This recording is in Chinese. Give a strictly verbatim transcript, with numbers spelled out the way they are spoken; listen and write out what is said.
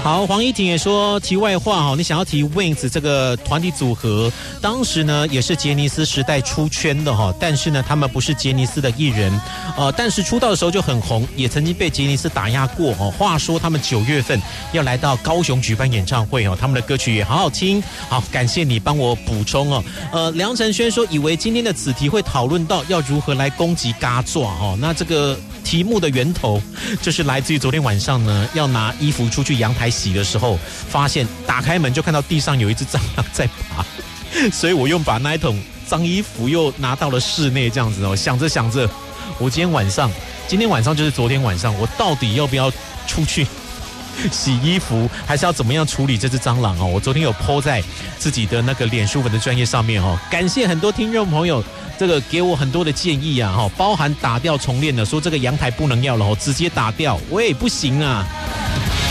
好，黄依婷也说题外话哈，你想要提 Wings 这个团体组合，当时呢也是杰尼斯时代出圈的哈，但是呢他们不是杰尼斯的艺人，呃，但是出道的时候就很红，也曾经被杰尼斯打压过哦。话说他们九月份要来到高雄举办演唱会哦，他们的歌曲也好好听。好，感谢你帮我补充哦。呃，梁承轩说以为今天的此题会讨论到要如何来攻击嘎爪哦，那这个题目的源头就是来自于昨天晚上呢，要拿衣服出去阳台洗的时候，发现打开门就看到地上有一只蟑螂在爬，所以我又把那一桶脏衣服又拿到了室内这样子哦。想着想着，我今天晚上，今天晚上就是昨天晚上，我到底要不要出去洗衣服，还是要怎么样处理这只蟑螂哦？我昨天有 po 在自己的那个脸书粉的专页上面哦，感谢很多听众朋友。这个给我很多的建议啊，包含打掉重练的，说这个阳台不能要了，直接打掉，我也不行啊。